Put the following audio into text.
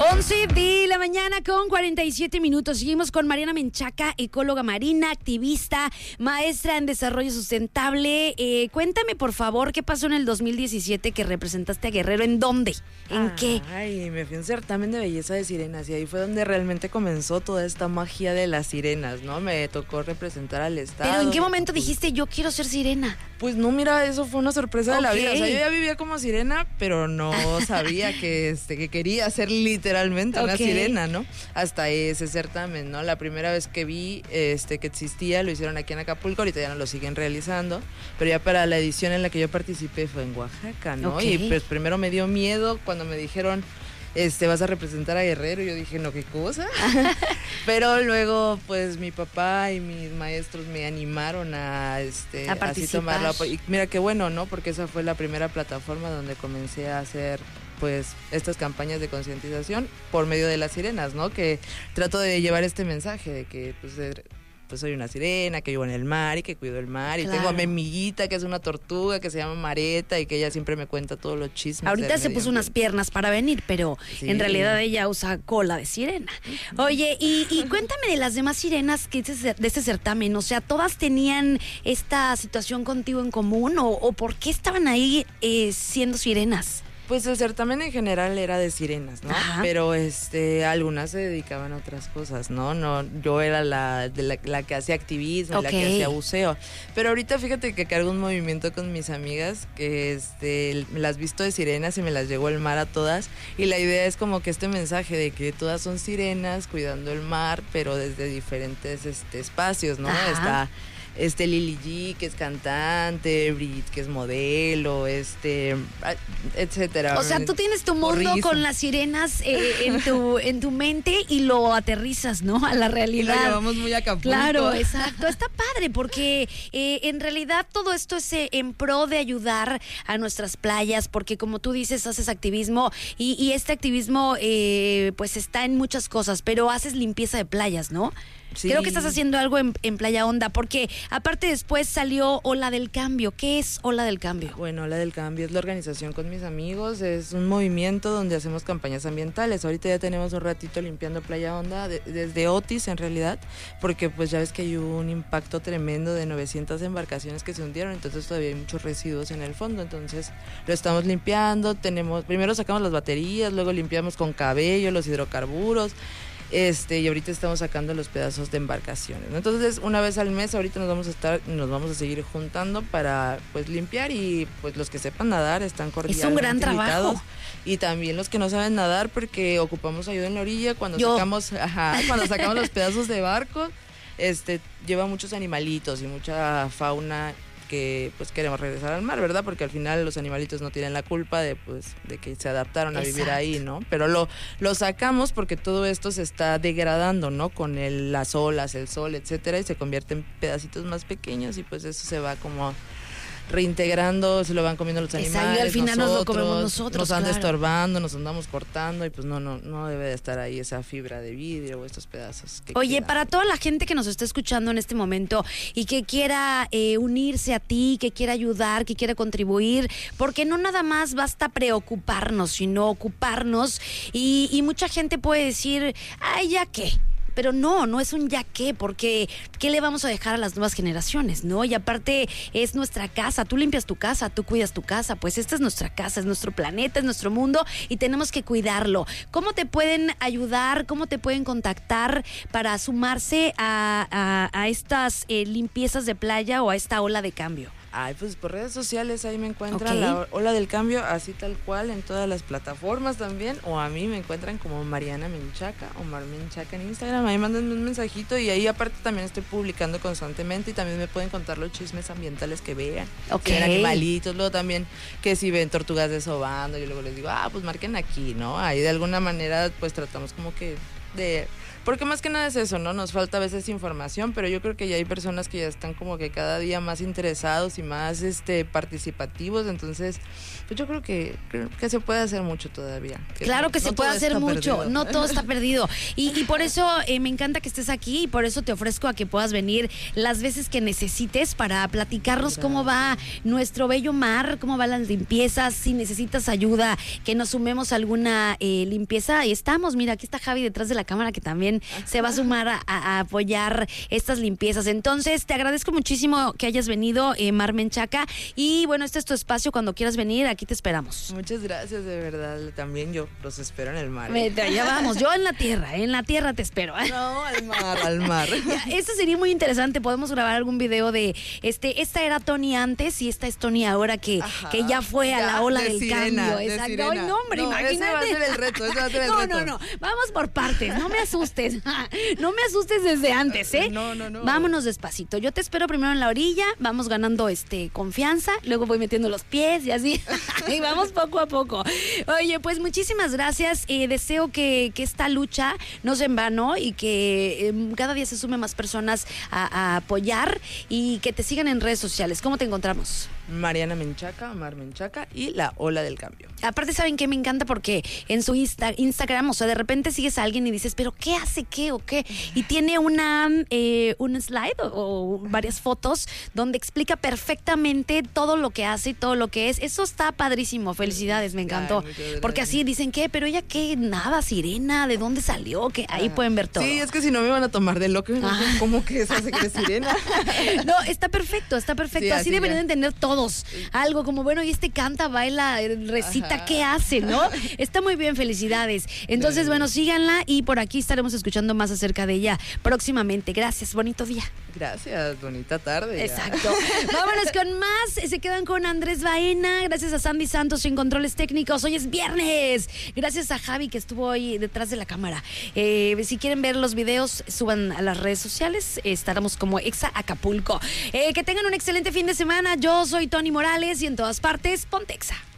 11 de la mañana con 47 minutos. Seguimos con Mariana Menchaca, ecóloga marina, activista, maestra en desarrollo sustentable. Cuéntame, por favor, ¿qué pasó en el 2017 que representaste a Guerrero? ¿En dónde? ¿En qué? Ay, me fui a un certamen de belleza de sirenas y ahí fue donde realmente comenzó toda esta magia de las sirenas, ¿no? Me tocó representar al estado. ¿Pero en qué momento dijiste yo quiero ser sirena? Pues no, mira, eso fue una sorpresa de la vida. O sea, yo ya vivía como sirena, pero no sabía que quería ser literalmente una sirena, ¿no? Hasta ese certamen, ¿no? La primera vez que vi que existía, lo hicieron aquí en Acapulco, ahorita ya no lo siguen realizando, pero ya para la edición en la que yo participé fue en Oaxaca, ¿no? Y pues primero me dio miedo cuando me dijeron, vas a representar a Guerrero, y yo dije, no, ¿qué cosa? Pero luego, pues, mi papá y mis maestros me animaron a participar. Así tomarla. Y mira qué bueno, ¿no? Porque esa fue la primera plataforma donde comencé a hacer, pues, estas campañas de concientización por medio de las sirenas, ¿no? Que trato de llevar este mensaje de que, pues soy una sirena, que vivo en el mar y que cuido el mar. Claro. Y tengo a mi amiguita, que es una tortuga, que se llama Mareta, y que ella siempre me cuenta todos los chismes. Ahorita se puso unas piernas para venir, pero sí, en realidad ella usa cola de sirena. Oye, y cuéntame de las demás sirenas de este certamen. O sea, ¿todas tenían esta situación contigo en común? ¿O por qué estaban ahí siendo sirenas? Pues el certamen en general era de sirenas, ¿no? Ajá. Pero algunas se dedicaban a otras cosas, ¿no? Yo era la que hacía activismo, la que hacía buceo. Pero ahorita fíjate que cargo un movimiento con mis amigas que me las visto de sirenas y me las llevo al mar a todas. Y la idea es como que este mensaje de que todas son sirenas cuidando el mar, pero desde diferentes espacios, ¿no? Ajá. Está Lili G, que es cantante, Brit, que es modelo, etcétera. O sea, tú tienes tu mundo con las sirenas en tu mente y lo aterrizas, ¿no? A la realidad. Y lo llevamos muy a Acapulco. Claro, exacto. Está padre porque en realidad todo esto es en pro de ayudar a nuestras playas, porque como tú dices, haces activismo y este activismo pues está en muchas cosas, pero haces limpieza de playas, ¿no? Sí. Creo que estás haciendo algo en Playa Honda, porque aparte después salió Ola del Cambio. ¿Qué es Ola del Cambio? Bueno, Ola del Cambio es la organización con mis amigos, es un movimiento donde hacemos campañas ambientales. Ahorita ya tenemos un ratito limpiando Playa Honda, desde Otis en realidad, porque pues ya ves que hay un impacto tremendo de 900 embarcaciones que se hundieron, entonces todavía hay muchos residuos en el fondo, entonces lo estamos limpiando. Primero sacamos las baterías, luego limpiamos con cabello, los hidrocarburos. Y ahorita estamos sacando los pedazos de embarcaciones, ¿no? Entonces, una vez al mes ahorita nos vamos a seguir juntando para pues limpiar, y pues los que sepan nadar están cordialmente invitados. Es un gran trabajo. Y también los que no saben nadar, porque ocupamos ayuda en la orilla cuando sacamos los pedazos de barco, lleva muchos animalitos y mucha fauna que pues queremos regresar al mar, ¿verdad? Porque al final los animalitos no tienen la culpa de que se adaptaron a vivir ahí, ¿no? Pero lo sacamos porque todo esto se está degradando, ¿no? Con las olas, el sol, etcétera, y se convierte en pedacitos más pequeños, y pues eso se va como reintegrando, se lo van comiendo los animales. Y al final nos lo comemos nosotros. Nos anda estorbando, nos andamos cortando, y pues no debe de estar ahí esa fibra de vidrio o estos pedazos. Oye, para toda la gente que nos está escuchando en este momento y que quiera unirse a ti, que quiera ayudar, que quiera contribuir, porque no nada más basta preocuparnos, sino ocuparnos, y mucha gente puede decir, ay, ¿ya qué? Pero no es un ya qué, porque ¿qué le vamos a dejar a las nuevas generaciones, no? Y aparte es nuestra casa, tú limpias tu casa, tú cuidas tu casa, pues esta es nuestra casa, es nuestro planeta, es nuestro mundo, y tenemos que cuidarlo. ¿Cómo te pueden ayudar? ¿Cómo te pueden contactar para sumarse a estas limpiezas de playa o a esta ola de cambio? Ay, pues por redes sociales ahí me encuentran, la Ola del Cambio, así tal cual, en todas las plataformas también, o a mí me encuentran como Mariana Menchaca o Mar Menchaca en Instagram. Ahí mándenme un mensajito, y ahí aparte también estoy publicando constantemente, y también me pueden contar los chismes ambientales que vean, si ven animalitos, luego también que si ven tortugas desobando, yo luego les digo, pues marquen aquí, ¿no? Ahí de alguna manera pues tratamos como que Porque más que nada es eso, ¿no? Nos falta a veces información, pero yo creo que ya hay personas que ya están como que cada día más interesados y más participativos, entonces pues yo creo que se puede hacer mucho todavía. Claro que no se puede hacer mucho, perdido. no todo está perdido. Y por eso me encanta que estés aquí y por eso te ofrezco a que puedas venir las veces que necesites para platicarnos cómo va nuestro bello mar, cómo van las limpiezas, si necesitas ayuda, que nos sumemos a alguna limpieza. Ahí estamos, mira, aquí está Javi detrás de la cámara que también se va a sumar a apoyar estas limpiezas. Entonces, te agradezco muchísimo que hayas venido, Mar Menchaca, y bueno, este es tu espacio, cuando quieras venir, aquí te esperamos. Muchas gracias, de verdad, también yo los espero en el mar. Ya vamos, yo en la tierra te espero. No, al mar. Esto sería muy interesante, podemos grabar algún video de, esta era Tony antes y esta es Tony ahora que ya fue a la ola del cambio. Exacto. Ay, no, hombre, imagínate. Ese va a ser el reto, No, vamos por partes, no me asustes. No me asustes desde antes, ¿eh? No. Vámonos despacito. Yo te espero primero en la orilla, vamos ganando confianza, luego voy metiendo los pies y así. Y vamos poco a poco. Oye, pues muchísimas gracias. Deseo que esta lucha no sea en vano y que cada día se sumen más personas a apoyar y que te sigan en redes sociales. ¿Cómo te encontramos? Mariana Menchaca, Mar Menchaca y la ola del cambio. Aparte, ¿saben qué? Me encanta porque en su Instagram, o sea, de repente sigues a alguien y dices, ¿pero qué hace qué o qué? Y tiene un slide o varias fotos donde explica perfectamente todo lo que hace y todo lo que es. Eso está padrísimo. Felicidades, me encantó. Porque así dicen, ¿qué? ¿Pero ella qué? Nada, sirena, ¿de dónde salió? Que ahí pueden ver todo. Sí, es que si no me van a tomar de loco, ¿cómo que esa se cree sirena? No, está perfecto. Sí, así deberían entender todos. Algo como, bueno, y canta, baila, recita, ¿qué hace, no? Está muy bien, felicidades. Entonces, bueno, síganla y por aquí estaremos escuchando más acerca de ella próximamente. Gracias, bonito día. Gracias, bonita tarde. Exacto. Vámonos con más. Se quedan con Andrés Baena. Gracias a Sandy Santos en controles técnicos. Hoy es viernes. Gracias a Javi que estuvo ahí detrás de la cámara. Si quieren ver los videos, suban a las redes sociales. Estaremos como Exa Acapulco. Que tengan un excelente fin de semana. Yo soy Tony Morales y en todas partes, ponte Exa.